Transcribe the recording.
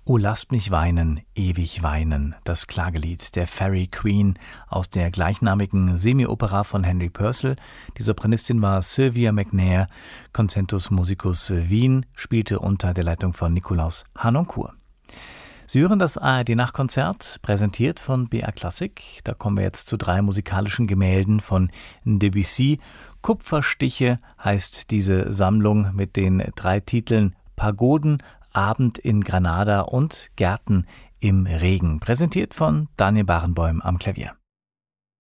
O lasst mich weinen, ewig weinen, das Klagelied der Fairy Queen aus der gleichnamigen Semi-Opera von Henry Purcell. Die Sopranistin war Sylvia McNair, Concentus Musicus Wien, spielte unter der Leitung von Nikolaus Harnoncourt. Sie hören das ARD-Nachtkonzert, präsentiert von BR Klassik. Da kommen wir jetzt zu 3 musikalischen Gemälden von Debussy. Kupferstiche heißt diese Sammlung mit den 3 Titeln Pagoden, Abend in Granada und Gärten im Regen. Präsentiert von Daniel Barenboim am Klavier.